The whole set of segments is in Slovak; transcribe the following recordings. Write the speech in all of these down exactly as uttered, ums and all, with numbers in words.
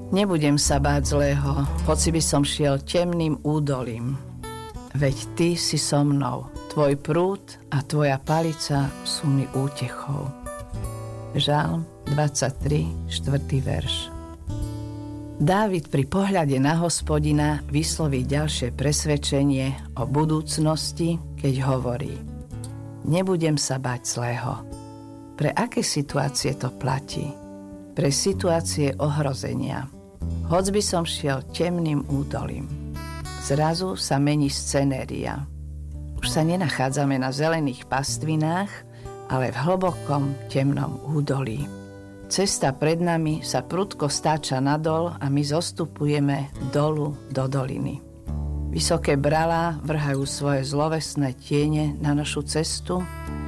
Nebudem sa báť zlého, hoci by som šiel temným údolím. Veď ty si so mnou, tvoj prúd a tvoja palica sú mi útechou. Žalm dvadsaťtri, štvrtý verš. Dávid pri pohľade na Hospodina vysloví ďalšie presvedčenie o budúcnosti, keď hovorí: Nebudem sa báť zlého. Pre aké situácie to platí? Pre situácie ohrozenia. Hoď by som šiel temným údolím. Zrazu sa mení scenéria. Už sa nenachádzame na zelených pastvinách, ale v hlbokom temnom údolí. Cesta pred nami sa prudko stáča nadol a my zostupujeme dolu do doliny. Vysoké bralá vrhajú svoje zlovesné tiene na našu cestu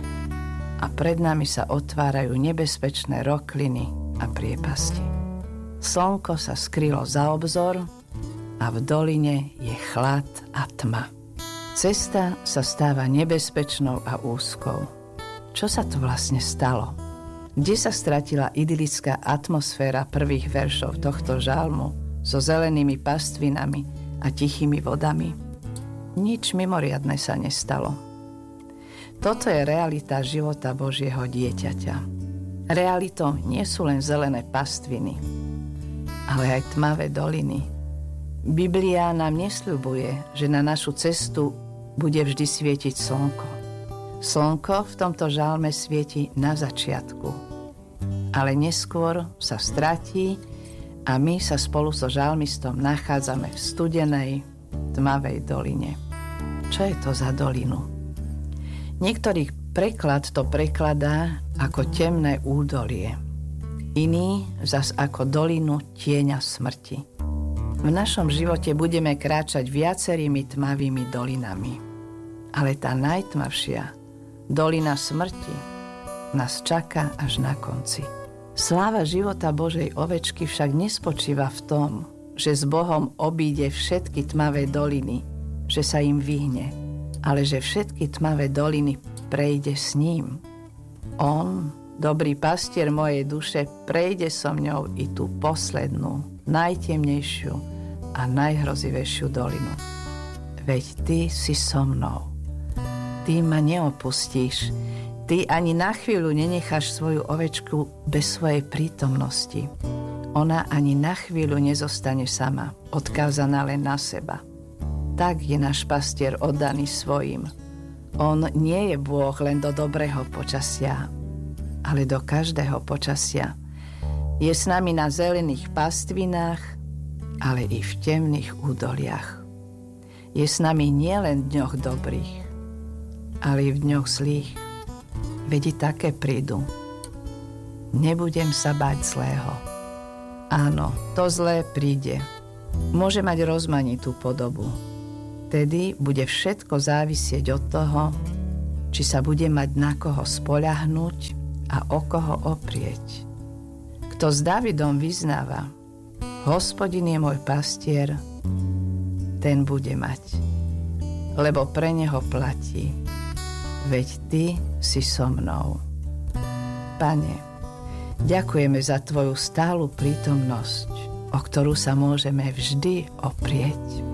a pred nami sa otvárajú nebezpečné rokliny a priepasti. Slnko sa skrylo za obzor a v doline je chlad a tma. Cesta sa stáva nebezpečnou a úzkou. Čo sa tu vlastne stalo? Kde sa stratila idylická atmosféra prvých veršov tohto žalmu so zelenými pastvinami a tichými vodami? Nič mimoriadne sa nestalo. Toto je realita života Božieho dieťaťa. Realitou nie sú len zelené pastviny, ale aj tmavé doliny. Biblia nám nesľubuje, že na našu cestu bude vždy svietiť slnko. Slnko v tomto žalme svieti na začiatku, ale neskôr sa stratí a my sa spolu so žalmistom nachádzame v studenej, tmavej doline. Čo je to za dolinu? Niektorý preklad to prekladá ako temné údolie, iný zas ako dolinu tieňa smrti. V našom živote budeme kráčať viacerými tmavými dolinami, ale tá najtmavšia, dolina smrti, nás čaká až na konci. Sláva života Božej ovečky však nespočíva v tom, že s Bohom obíde všetky tmavé doliny, že sa im vyhne, ale že všetky tmavé doliny prejde s ním. On, dobrý pastier mojej duše, prejde so mňou i tú poslednú, najtemnejšiu a najhrozivejšiu dolinu. Veď ty si so mnou. Ty ma neopustíš. Ty ani na chvíľu nenecháš svoju ovečku bez svojej prítomnosti. Ona ani na chvíľu nezostane sama, odkázaná len na seba. Tak je náš pastier oddaný svojim. On nie je Bôh len do dobrého počasia, ale do každého počasia. Je s nami na zelených pastvinách, ale i v temných údoliach. Je s nami nielen v dňoch dobrých, ale i v dňoch zlých. Veď i také prídu. Nebudem sa báť zlého. Áno, to zlé príde. Môže mať rozmanitú podobu. Tedy bude všetko závisieť od toho, či sa bude mať na koho spoľahnúť a o koho oprieť. Kto s Dávidom vyznáva: Hospodin je môj pastier, ten bude mať, lebo pre neho platí: veď ty si so mnou. Pane, ďakujeme za tvoju stálu prítomnosť, o ktorú sa môžeme vždy oprieť.